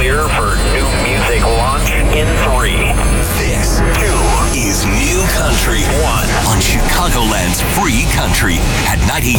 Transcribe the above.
clear for new music launch in 3. This 2 is New Country 1 on Chicagoland's Free Country at 98.